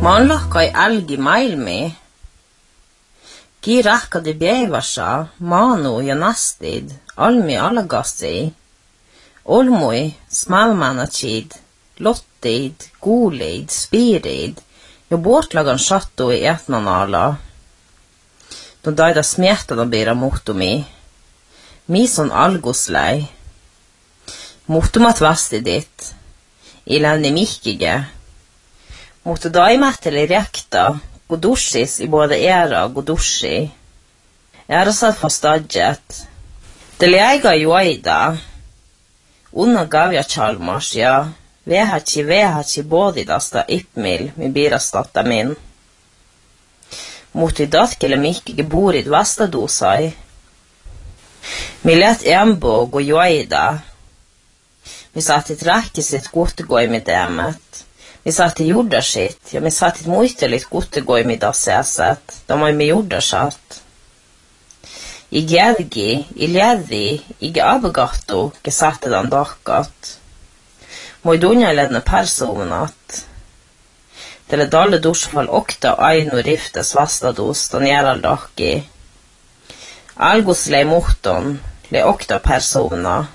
Man lakkai älgi maailmi. Ki rakkadi bievasa, manu ja nastid, almi alagasi. Olmui, smalmanatsid, lottid, kuulid, spirid, ja bortlagan sattu i etnanala. No daida smiehtana bira muhtumi. Mison alguslei. Muhtumat vastidit. Iläni mihkige. Mutta daimahteli rekta, godussis i både era och godussi. Era satt på stadget. Det läga juaida. Unna gavja chalmars, ja. Vehatsi bodidasta ipmil mi birastatta min. Mutta i datkele mikkige borid vastadusai. Mi lät embo gå juaida. Mi satt i träkkisit gottegoi med dämmet. Vi satt i jordarsitt, ja, vi satt i muitelit gottegoi med dassäset, de var med jordarsatt. I gärgi, i lärri, i abegatto, gesatte den dakat. Moi dunjaledne personat. Tele dalle dursfall okta aino riftes vastados, den gäraldaki. Algos le mohton, le okta persona.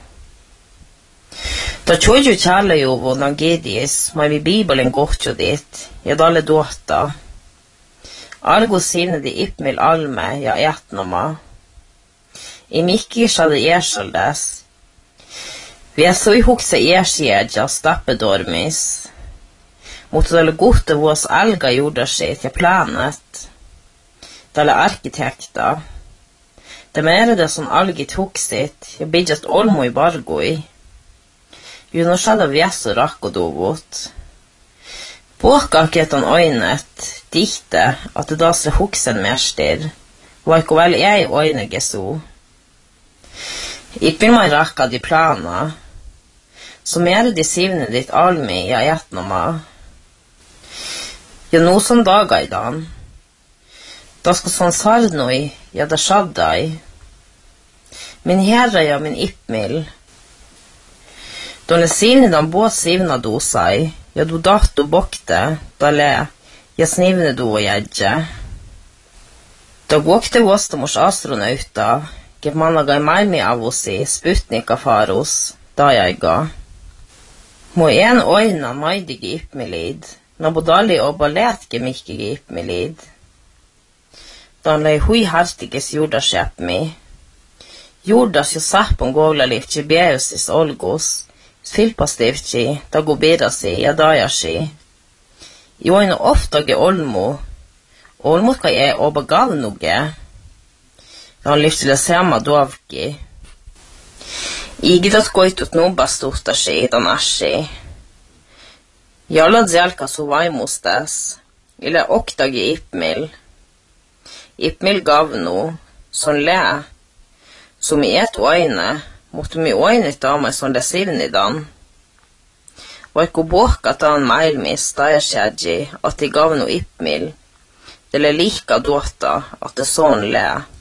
Da tjoju tjalajovo na gedis, ma vi bibelen gohtjo dit, ja dalle dåta. Algo sinne de ipmil alme, ja etnoma. I mikkis hadde ersaldes. Vi så i hukse ersjedja stappedormis. Mot dalle gote vås alga jordarsitt, ja planet. Dalle arkitekta. Det mere det som algit huksit, ja bidjat olmo i bargoi. Juno skjada vjeso rakkodovot. Båkaketan øynet, dikte, at det da se huksen merstir, var ikke vel jeg øyne geso. Ikke man rakkad i plana, så mere de sivne ditt almi ja etnoma. Ja no som dagaidan, da skal sånn sarnoi, ja da shaddai. Min herre ja min ipmil, då när sinnedan båt sivna dosai, ja du dato bokte, da le, ja snivne do och jädje. Da gåkte våstamors astronauta, gev mannaga i malmi avosi, sputnika faros, da jag ga. Må en øyna maidige ipmelid, na bodali og baletke mikkige ipmelid. Da han lei hui hartiges jordaskjep mi. Jordas jo sappon govla livtje bjeusis olgos, Filpastivci, da go bedasi, ja dajashi. Joino ofta ge olmo. Olmo ka je oba gavnuge. Da han lyftile sema dovki. Igidat goitut nubastuhtashi, dan ashi. Jalla dzelka su vaimustas. Ile oktagi ipmil. Ipmil gavnu, son le. Som i et oine. Mutta mi oinit daamai son le sivnidan. Vaikku bohkataan maailmista ja säädji, att i gavnu ipmil. Det le lika dåta, att det son le.